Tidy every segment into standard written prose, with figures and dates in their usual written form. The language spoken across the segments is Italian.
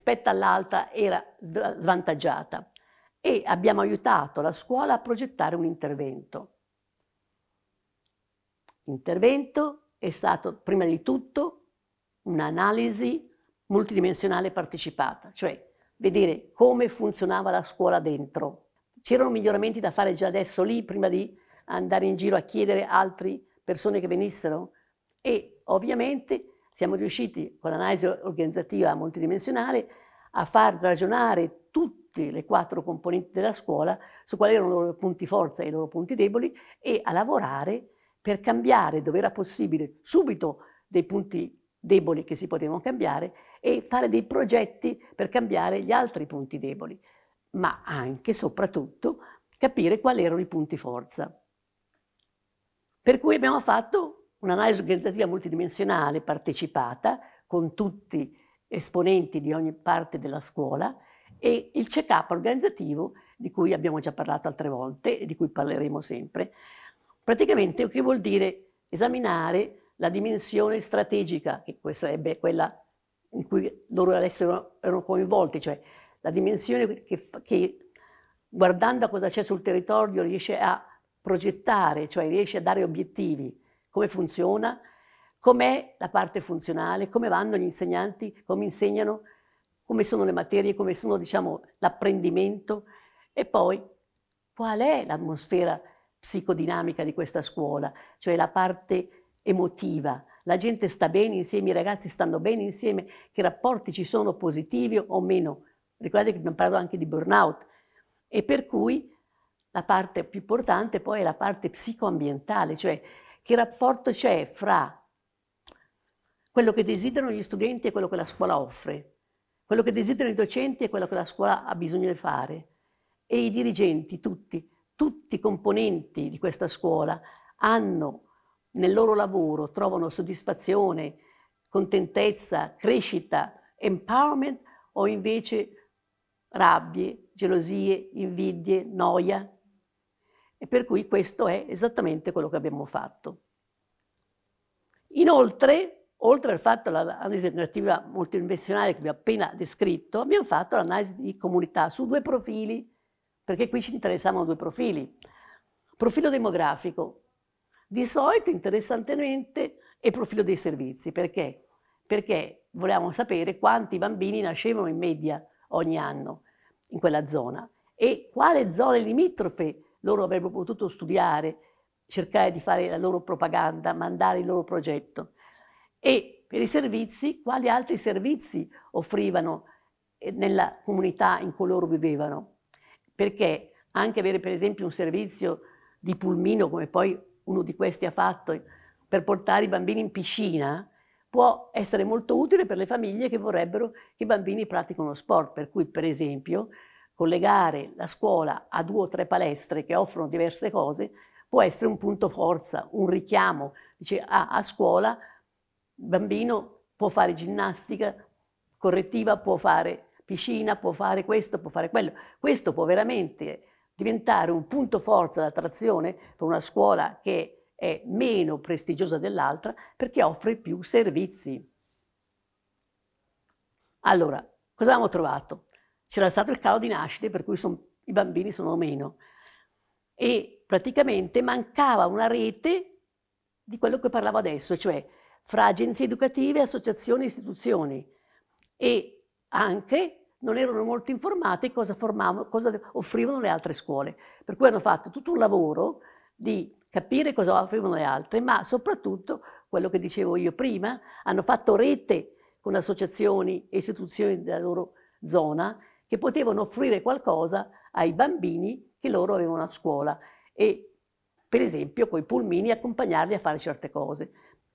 rispetto all'altra era svantaggiata e abbiamo aiutato la scuola a progettare un intervento. L'intervento è stato prima di tutto un'analisi multidimensionale partecipata, cioè vedere come funzionava la scuola dentro. C'erano miglioramenti da fare già adesso lì, prima di andare in giro a chiedere altre persone che venissero? E ovviamente siamo riusciti con l'analisi organizzativa multidimensionale a far ragionare tutte le 4 componenti della scuola su quali erano i loro punti forza e i loro punti deboli e a lavorare per cambiare dove era possibile subito dei punti deboli che si potevano cambiare e fare dei progetti per cambiare gli altri punti deboli, ma anche, soprattutto, capire quali erano i punti forza. Per cui abbiamo fatto un'analisi organizzativa multidimensionale partecipata con tutti esponenti di ogni parte della scuola e il check-up organizzativo di cui abbiamo già parlato altre volte e di cui parleremo sempre. Praticamente che vuol dire esaminare la dimensione strategica, che sarebbe quella in cui loro adesso erano coinvolti, cioè la dimensione che guardando a cosa c'è sul territorio riesce a progettare, cioè riesce a dare obiettivi, come funziona, com'è la parte funzionale, come vanno gli insegnanti, come insegnano, come sono le materie, come sono, diciamo, l'apprendimento e poi qual è l'atmosfera psicodinamica di questa scuola, cioè la parte emotiva. La gente sta bene insieme, i ragazzi stanno bene insieme, che rapporti ci sono positivi o meno. Ricordate che abbiamo parlato anche di burnout e per cui la parte più importante poi è la parte psicoambientale, cioè che rapporto c'è fra quello che desiderano gli studenti e quello che la scuola offre, quello che desiderano i docenti e quello che la scuola ha bisogno di fare. E i dirigenti, tutti i componenti di questa scuola hanno nel loro lavoro, trovano soddisfazione, contentezza, crescita, empowerment o invece rabbie, gelosie, invidie, noia. E per cui questo è esattamente quello che abbiamo fatto. Inoltre, oltre al fatto l'analisi organizzativa multidimensionale che vi ho appena descritto, abbiamo fatto l'analisi di comunità su 2 profili, perché qui ci interessavano 2 profili. Profilo demografico, di solito interessantemente, e profilo dei servizi. Perché? Perché volevamo sapere quanti bambini nascevano in media ogni anno in quella zona e quale zone limitrofe loro avrebbero potuto studiare, cercare di fare la loro propaganda, mandare il loro progetto. E per i servizi, quali altri servizi offrivano nella comunità in cui loro vivevano. Perché anche avere per esempio un servizio di pulmino, come poi uno di questi ha fatto, per portare i bambini in piscina, può essere molto utile per le famiglie che vorrebbero che i bambini pratichino sport. Per cui, per esempio, collegare la scuola a 2 o 3 palestre che offrono diverse cose può essere un punto forza, un richiamo. Dice, a scuola il bambino può fare ginnastica correttiva, può fare piscina, può fare questo, può fare quello. Questo può veramente diventare un punto forza d'attrazione per una scuola che è meno prestigiosa dell'altra perché offre più servizi. Allora, cosa abbiamo trovato? C'era stato il calo di nascite per cui i bambini sono meno e praticamente mancava una rete di quello che parlavo adesso, cioè fra agenzie educative, associazioni e istituzioni e anche non erano molto informati cosa offrivano le altre scuole. Per cui hanno fatto tutto un lavoro di capire cosa offrivano le altre, ma soprattutto, quello che dicevo io prima, hanno fatto rete con associazioni e istituzioni della loro zona che potevano offrire qualcosa ai bambini che loro avevano a scuola e, per esempio, coi pulmini accompagnarli a fare certe cose.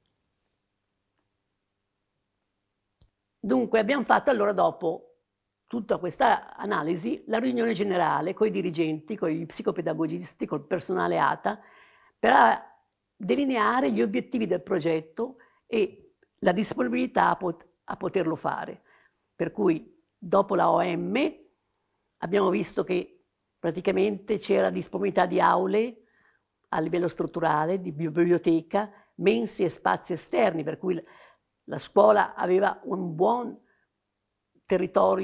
Dunque abbiamo fatto allora dopo tutta questa analisi la riunione generale con i dirigenti, con gli psicopedagogisti, col personale ATA per delineare gli obiettivi del progetto e la disponibilità a poterlo fare. Per cui dopo la OM abbiamo visto che praticamente c'era disponibilità di aule a livello strutturale, di biblioteca, mense e spazi esterni, per cui la scuola aveva un buon territorio